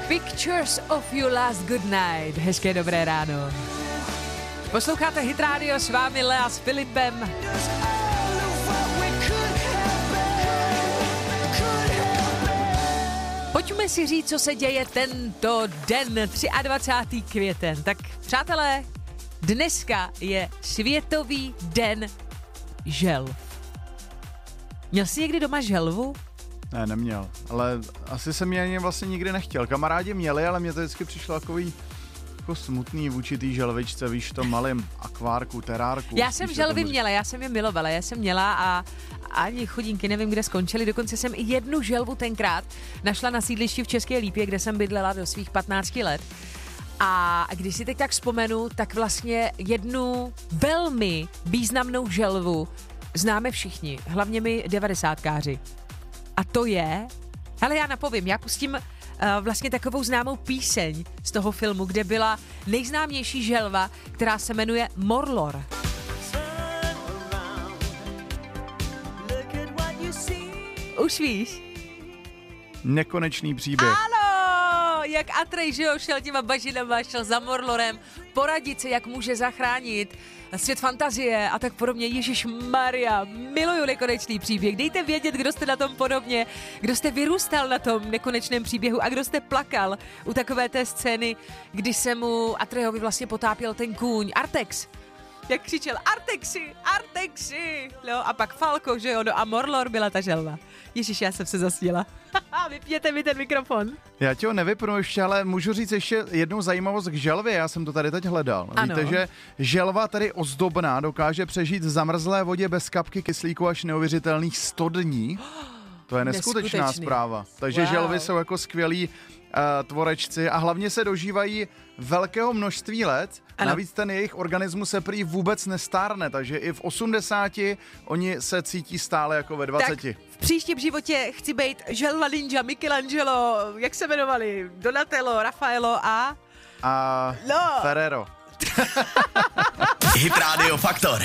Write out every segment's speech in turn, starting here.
Pictures of You Last Good Night. Hezké dobré ráno. Posloucháte Hit Radio, s vámi Lea s Filipem. Pojďme si říct, co se děje tento den, 23. květen. Tak přátelé, dneska je Světový den želv. Měl jsi někdy doma želvu? Ne, neměl, ale asi jsem ji ani vlastně nikdy nechtěl. Kamarádi měli, ale mě to vždycky přišlo takový jako smutný vůči té želvičce, víš, v tom malém akvárku, terárku. Já jsem želvy měla, já jsem je milovala, já jsem měla a ani chudinky nevím, kde skončily. Dokonce jsem i jednu želvu tenkrát našla na sídlišti v České Lípě, kde jsem bydlela do svých 15 let. A když si teď tak vzpomenu, tak vlastně jednu velmi významnou želvu známe všichni, hlavně my 90káři. A to je, hele, já napovím, já pustím vlastně takovou známou píseň z toho filmu, kde byla nejznámější želva, která se jmenuje Morlor. Už víš? Nekonečný příběh. Ano, jak Atrej, že jo, šel těma bažinama, šel za Morlorem, poradit se, jak může zachránit svět fantazie a tak podobně. Ježišmarja, miluju Nekonečný příběh. Dejte vědět, kdo jste na tom podobně, kdo jste vyrůstal na tom nekonečném příběhu a kdo jste plakal u takové té scény, kdy se mu Atrejovi vlastně potápěl ten kůň Artex. Jak křičel Artexi, Artexi. No a pak Falko, že jo, no a Morlor byla ta želva. Ježiš, já jsem se zasněla. Vypněte mi ten mikrofon. Já ti ho nevypnu ještě, ale můžu říct ještě jednu zajímavost k želvě. Já jsem to tady teď hledal. Ano. Víte, že želva tady ozdobná dokáže přežít v zamrzlé vodě bez kapky kyslíku až neuvěřitelných 100 dní. To je neskutečná zpráva. Takže želvy jsou jako skvělí tvorečci a hlavně se dožívají velkého množství let. Ano. Navíc ten jejich organismus se prý vůbec nestárne, takže i v 80 oni se cítí stále jako ve 20. Tak v příštím životě chci být želva ninja, Michelangelo, jak se jmenovali? Donatello, Raffaello a Ferrero. Hit Radio Faktor.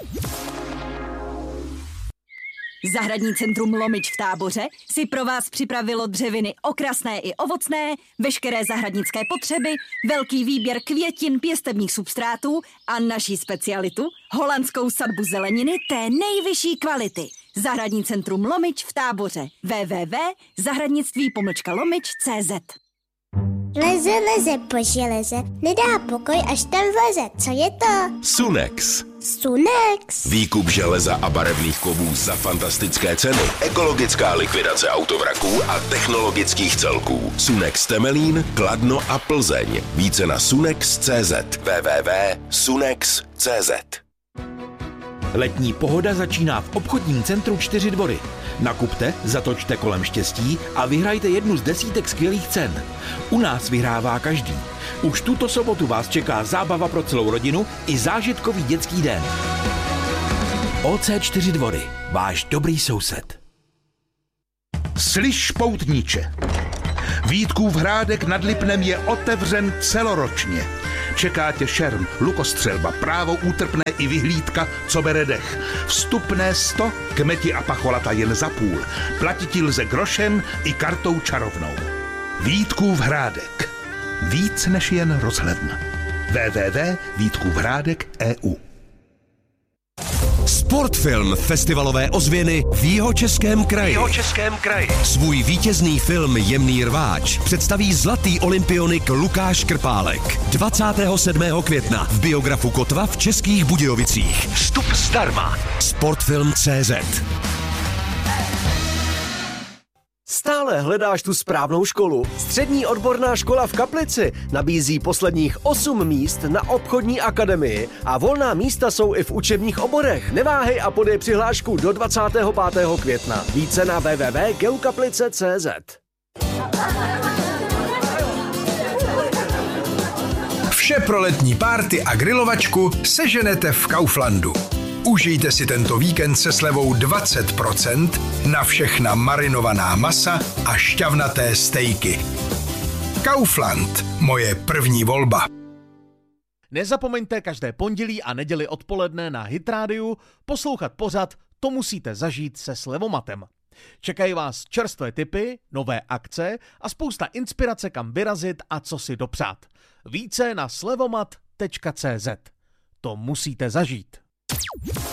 Zahradní centrum Lomič v Táboře si pro vás připravilo dřeviny okrasné i ovocné, veškeré zahradnické potřeby, velký výběr květin, pěstebních substrátů a naší specialitu, holandskou sadbu zeleniny té nejvyšší kvality. Zahradní centrum Lomič v Táboře. www.zahradnictví-lomič.cz. Leze po železe, nedá pokoj, až tam vleze. Co je to? Sunex. Sunex. Výkup železa a barevných kovů za fantastické ceny. Ekologická likvidace autovraků a technologických celků. Sunex Temelín, Kladno a Plzeň. Více na sunex.cz. www.sunex.cz. Letní pohoda začíná v obchodním centru 4 Dvory. Nakupte, zatočte kolem štěstí a vyhrajte jednu z desítek skvělých cen. U nás vyhrává každý. Už tuto sobotu vás čeká zábava pro celou rodinu i zážitkový dětský den. OC4 Dvory, váš dobrý soused. Slyš, poutníče, Vítkův hrádek nad Lipnem je otevřen celoročně. Čeká tě šerm, lukostřelba, právo útrpné i vyhlídka, co bere dech. Vstupné 100, kmeti a pacholata jen za půl. Platiti lze grošem i kartou čarovnou. Vítkův hrádek. Víc než jen rozhledna. www.vítkůvhrádek.eu. Sportfilm festivalové ozvěny v Jihočeském kraji. Svůj vítězný film Jemný rváč představí zlatý olympionik Lukáš Krpálek 27. května v Biografu Kotva v Českých Budějovicích. Vstup zdarma. Sportfilm.cz. Stále hledáš tu správnou školu? Střední odborná škola v Kaplici nabízí posledních 8 míst na obchodní akademii a volná místa jsou i v učebních oborech. Neváhej a podej přihlášku do 25. května. Více na www.geukaplice.cz. Vše pro letní párty a grilovačku seženete v Kauflandu. Užijte si tento víkend se slevou 20% na všechna marinovaná masa a šťavnaté stejky. Kaufland, moje první volba. Nezapomeňte každé pondělí a neděli odpoledne na Hit Radio poslouchat pořad To musíte zažít se Slevomatem. Čekají vás čerstvé tipy, nové akce a spousta inspirace, kam vyrazit a co si dopřát. Více na slevomat.cz. To musíte zažít.